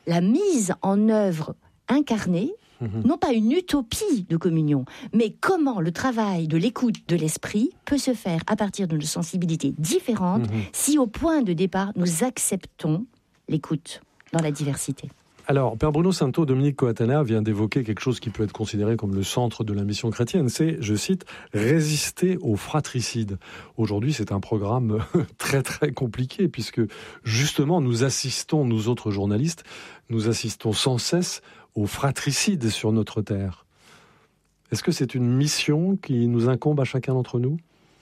la mise en œuvre incarnée, non pas une utopie de communion, mais comment le travail de l'écoute de l'esprit peut se faire à partir de nos sensibilités différentes si au point de départ nous acceptons l'écoute dans la diversité. Alors, Père Bruno Sainteau, Dominique Coatana vient d'évoquer quelque chose qui peut être considéré comme le centre de la mission chrétienne, c'est, je cite, « résister au fratricide ». Aujourd'hui, c'est un programme très très compliqué, puisque justement, nous assistons, nous autres journalistes, nous assistons sans cesse au fratricide sur notre terre. Est-ce que c'est une mission qui nous incombe à chacun d'entre nous ?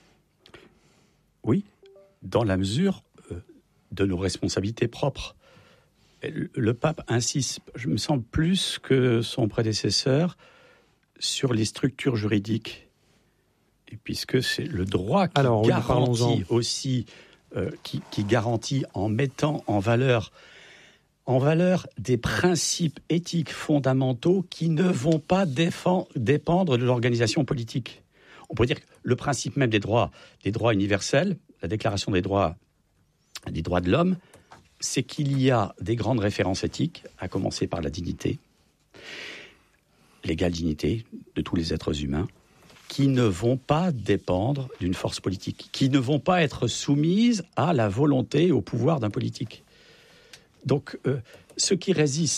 Oui, dans la mesure de nos responsabilités propres. Le pape insiste, je me semble plus que son prédécesseur, sur les structures juridiques. Et puisque c'est le droit qui garantit aussi, qui garantit en mettant en valeur des principes éthiques fondamentaux qui ne vont pas dépendre de l'organisation politique. On pourrait dire que le principe même des droits universels, la Déclaration des droits de l'homme, c'est qu'il y a des grandes références éthiques, à commencer par la dignité, l'égale dignité de tous les êtres humains, qui ne vont pas dépendre d'une force politique, qui ne vont pas être soumises à la volonté, au pouvoir d'un politique. Donc, ce qui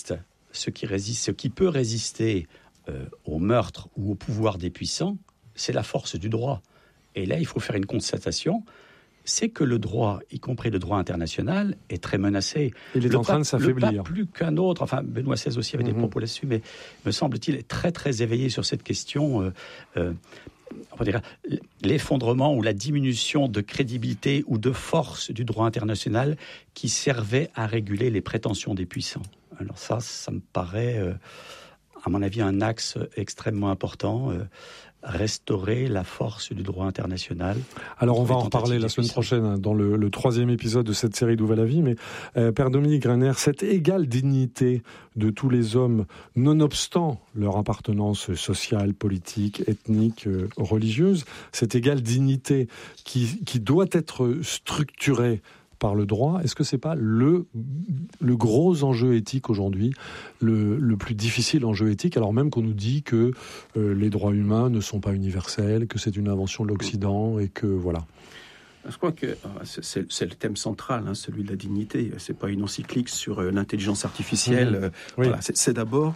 peut résister au meurtre ou au pouvoir des puissants, c'est la force du droit. Et là, il faut faire une constatation, c'est que le droit, y compris le droit international, est très menacé. Il est en train de s'affaiblir. Le pape, plus qu'un autre, enfin Benoît XVI aussi avait des propos là-dessus, mais me semble-t-il est très très éveillé sur cette question. On va dire, l'effondrement ou la diminution de crédibilité ou de force du droit international qui servait à réguler les prétentions des puissants. Alors ça me paraît, à mon avis, un axe extrêmement important. Restaurer la force du droit international. Alors on va en reparler la semaine prochaine dans le 3e épisode de cette série d'Où va la vie, mais Père Dominique Grainer, cette égale dignité de tous les hommes, nonobstant leur appartenance sociale, politique, ethnique, religieuse, cette égale dignité qui doit être structurée par le droit, est-ce que c'est pas le gros enjeu éthique aujourd'hui, le plus difficile enjeu éthique, alors même qu'on nous dit que les droits humains ne sont pas universels, que c'est une invention de l'Occident et que voilà. Je crois que c'est le thème central, celui de la dignité. C'est pas une encyclique sur l'intelligence artificielle. Oui. Voilà, c'est d'abord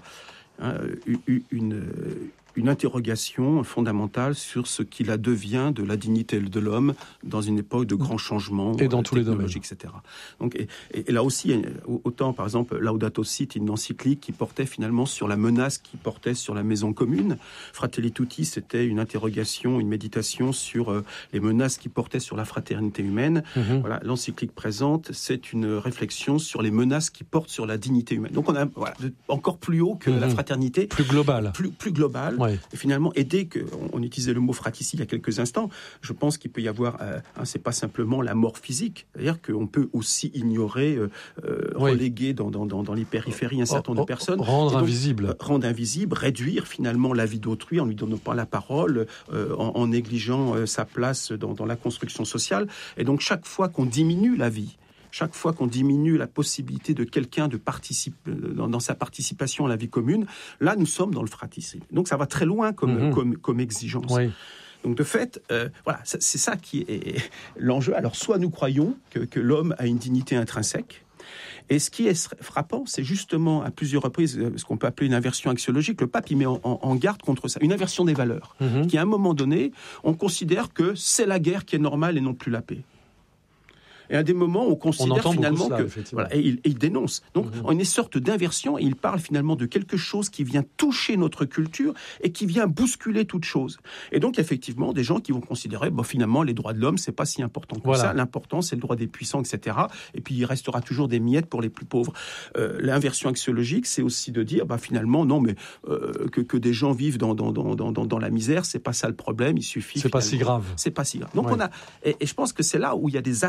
une interrogation fondamentale sur ce qu'il advient de la dignité de l'homme dans une époque de grands changements et dans tous les domaines, etc. Donc, et là aussi, autant par exemple Laudato Si, une encyclique qui portait finalement sur la menace qui portait sur la maison commune. Fratelli Tutti, c'était une interrogation, une méditation sur les menaces qui portaient sur la fraternité humaine. Voilà, l'encyclique présente, c'est une réflexion sur les menaces qui portent sur la dignité humaine. Donc on a encore plus haut que la fraternité, plus global, plus global. Ouais. Et finalement, et dès qu'on utilisait le mot fratricide il y a quelques instants, je pense qu'il peut y avoir, c'est pas simplement la mort physique, c'est-à-dire qu'on peut aussi ignorer, reléguer dans les périphéries un certain nombre de personnes. Rendre invisible, réduire finalement la vie d'autrui en lui donnant pas la parole, en négligeant sa place dans la construction sociale. Et donc chaque fois qu'on diminue la vie, chaque fois qu'on diminue la possibilité de quelqu'un de participer dans sa participation à la vie commune, là nous sommes dans le fratricide. Donc ça va très loin comme exigence. Oui. Donc de fait, voilà, c'est ça qui est l'enjeu. Alors soit nous croyons que l'homme a une dignité intrinsèque, et ce qui est frappant, c'est justement à plusieurs reprises ce qu'on peut appeler une inversion axiologique. Le pape il met en garde contre ça, une inversion des valeurs, qui à un moment donné, on considère que c'est la guerre qui est normale et non plus la paix. Et à des moments, on considère finalement que... Voilà, et il dénonce. Donc, on a une sorte d'inversion, et il parle finalement de quelque chose qui vient toucher notre culture et qui vient bousculer toute chose. Et donc, effectivement, des gens qui vont considérer, finalement, les droits de l'homme, c'est pas si important que ça. L'important, c'est le droit des puissants, etc. Et puis, il restera toujours des miettes pour les plus pauvres. L'inversion axiologique, c'est aussi de dire, finalement, non, mais que des gens vivent dans la misère, c'est pas ça le problème, il suffit... C'est pas si grave. C'est pas si grave. Donc, on a... Et je pense que c'est là où il y a des atteintes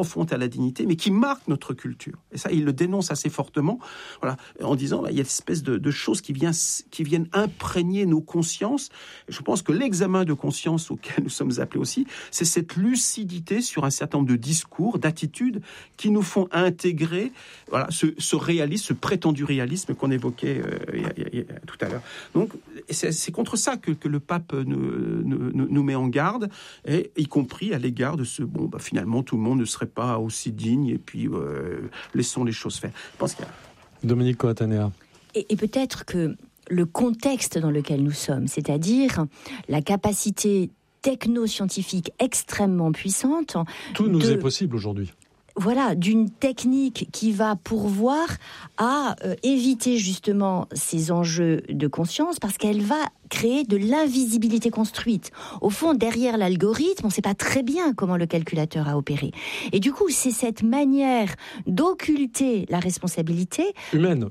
profonde à la dignité, mais qui marque notre culture. Et ça, il le dénonce assez fortement, voilà, en disant il y a une espèce de choses qui viennent imprégner nos consciences. Et je pense que l'examen de conscience auquel nous sommes appelés aussi, c'est cette lucidité sur un certain nombre de discours, d'attitudes qui nous font intégrer ce réalisme, ce prétendu réalisme qu'on évoquait tout à l'heure. Donc, c'est contre ça que le pape nous met en garde, et y compris à l'égard de ce finalement tout le monde ne serait pas aussi digne, et puis laissons les choses faire. Je pense qu'il y a... Dominique Coatanea. Et peut-être que le contexte dans lequel nous sommes, c'est-à-dire la capacité techno-scientifique extrêmement puissante. Tout nous est possible aujourd'hui. Voilà, d'une technique qui va pourvoir à éviter justement ces enjeux de conscience, parce qu'elle va créer de l'invisibilité construite. Au fond, derrière l'algorithme, on ne sait pas très bien comment le calculateur a opéré. Et du coup, c'est cette manière d'occulter la responsabilité humaine,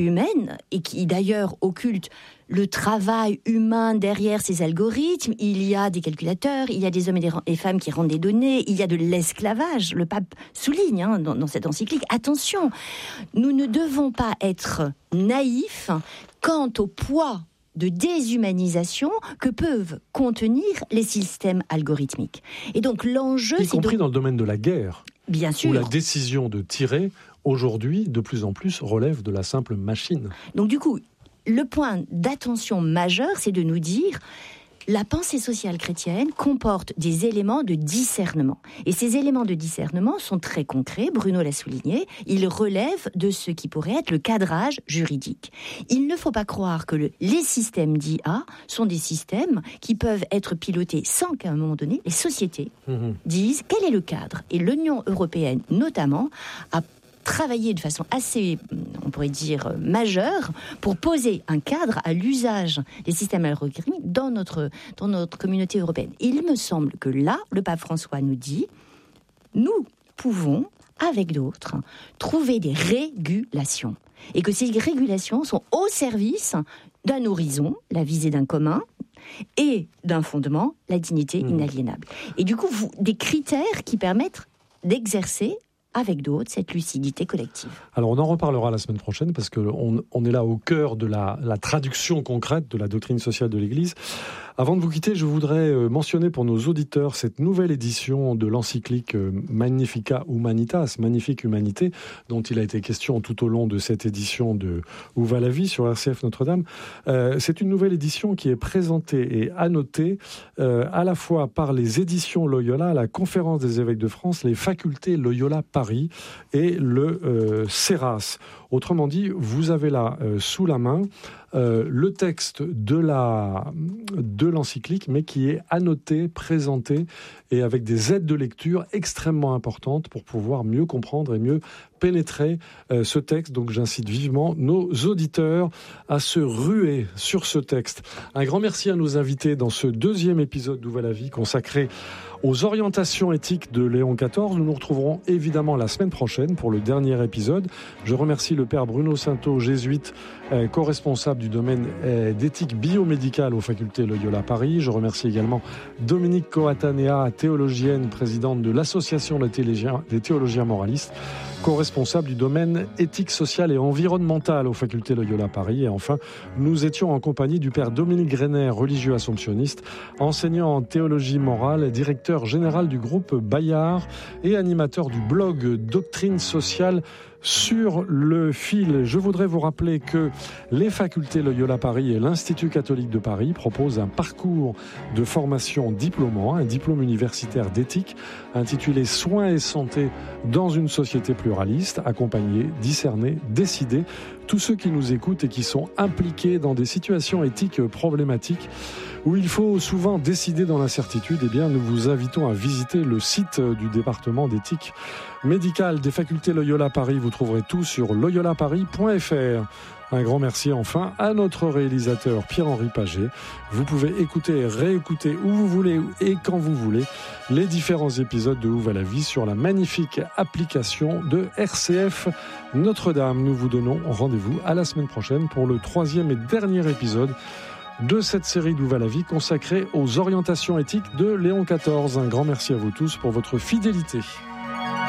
et qui d'ailleurs occulte le travail humain derrière ces algorithmes. Il y a des calculateurs, il y a des hommes et des femmes qui rendent des données, il y a de l'esclavage. Le pape souligne dans cette encyclique, attention, nous ne devons pas être naïfs quant au poids de déshumanisation que peuvent contenir les systèmes algorithmiques. Et donc l'enjeu, y compris dans le domaine de la guerre, bien sûr, où la décision de tirer, aujourd'hui, de plus en plus, relève de la simple machine. Donc du coup, le point d'attention majeur, c'est de nous dire la pensée sociale chrétienne comporte des éléments de discernement. Et ces éléments de discernement sont très concrets, Bruno l'a souligné, ils relèvent de ce qui pourrait être le cadrage juridique. Il ne faut pas croire que les systèmes d'IA sont des systèmes qui peuvent être pilotés sans qu'à un moment donné, les sociétés disent quel est le cadre. Et l'Union européenne, notamment, a travailler de façon assez, on pourrait dire, majeure pour poser un cadre à l'usage des systèmes algorithmiques dans notre communauté européenne. Il me semble que là, le pape François nous dit, nous pouvons, avec d'autres, trouver des régulations. Et que ces régulations sont au service d'un horizon, la visée d'un commun, et d'un fondement, la dignité inaliénable. Et du coup, des critères qui permettent d'exercer avec d'autres, cette lucidité collective. Alors on en reparlera la semaine prochaine, parce qu'on est là au cœur de la traduction concrète de la doctrine sociale de l'Église. Avant de vous quitter, je voudrais mentionner pour nos auditeurs cette nouvelle édition de l'encyclique Magnifica Humanitas, Magnifique Humanité, dont il a été question tout au long de cette édition de Où va la vie sur RCF Notre-Dame. C'est une nouvelle édition qui est présentée et annotée à la fois par les éditions Loyola, la Conférence des évêques de France, les facultés Loyola Paris et le CERAS. Autrement dit, vous avez là sous la main le texte de l'encyclique, mais qui est annoté, présenté, et avec des aides de lecture extrêmement importantes pour pouvoir mieux comprendre et mieux pénétrer ce texte. Donc j'incite vivement nos auditeurs à se ruer sur ce texte. Un grand merci à nos invités dans ce deuxième épisode d'Où va la vie, consacré aux orientations éthiques de Léon XIV. Nous nous retrouverons évidemment la semaine prochaine pour le dernier épisode. Je remercie le père Bruno Sainteau, jésuite, co-responsable du domaine d'éthique biomédicale aux facultés Loyola Paris. Je remercie également Dominique Coatanea, théologienne, présidente de l'Association des théologiens moralistes, co-responsable du domaine éthique sociale et environnementale aux facultés Loyola Paris. Et enfin, nous étions en compagnie du père Dominique Greiner, religieux assomptionniste, enseignant en théologie morale, directeur général du groupe Bayard et animateur du blog Doctrine sociale sur le fil. Je voudrais vous rappeler que les facultés Loyola Paris et l'Institut catholique de Paris proposent un parcours de formation diplômant, un diplôme universitaire d'éthique intitulé Soins et santé dans une société pluraliste, accompagner, discerner, décider. Tous ceux qui nous écoutent et qui sont impliqués dans des situations éthiques problématiques où il faut souvent décider dans l'incertitude, eh bien, nous vous invitons à visiter le site du département d'éthique médicale des facultés Loyola Paris. Vous trouverez tout sur loyolaparis.fr. Un grand merci enfin à notre réalisateur Pierre-Henri Paget. Vous pouvez écouter et réécouter où vous voulez et quand vous voulez les différents épisodes de Où va la vie sur la magnifique application de RCF Notre-Dame. Nous vous donnons rendez-vous à la semaine prochaine pour le 3e et dernier épisode de cette série d'Où va la vie consacrée aux orientations éthiques de Léon XIV. Un grand merci à vous tous pour votre fidélité.